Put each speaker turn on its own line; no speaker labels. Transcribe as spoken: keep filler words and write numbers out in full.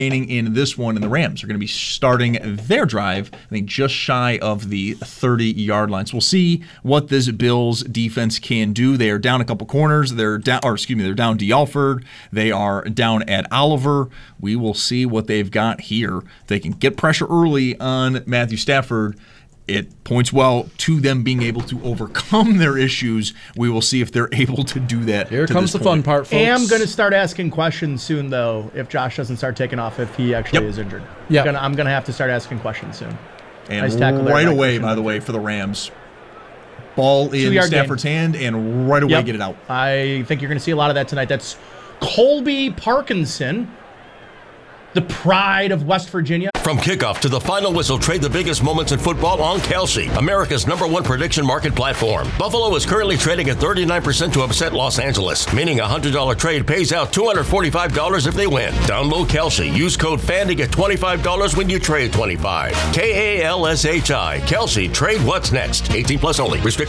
in this one, and the Rams are going to be starting their drive, I think, just shy of the thirty-yard line. So we'll see what this Bills defense can do. They are down a couple corners. They're down, or excuse me, they're down D. Alford. They are down Ed Oliver. We will see what they've got here. If they can get pressure early on Matthew Stafford, it points well to them being able to overcome their issues. We will see if they're able to do that.
Here comes the
point.
fun part, folks.
I am going to start asking questions soon, though, if Josh doesn't start taking off, if he actually
Yep.
is injured.
Yeah,
I'm going to have to start asking questions soon.
And
Nice tackle there
right
by
away,
Christian
by the way, for the Rams, ball in
Two-yard
Stafford's hand, and right away
Yep.
get it out.
I think you're going to see a lot of that tonight. That's Colby Parkinson, the pride of West Virginia.
From kickoff to the final whistle, trade the biggest moments in football on Kelsey, America's number one prediction market platform. Buffalo is currently trading at thirty-nine percent to upset Los Angeles, meaning a one hundred dollars trade pays out two hundred forty-five dollars if they win. Download Kelsey. Use code F A N to get twenty-five dollars when you trade twenty-five dollars. K A L S H I. Kelsey. Trade what's next. eighteen plus only. Restrictions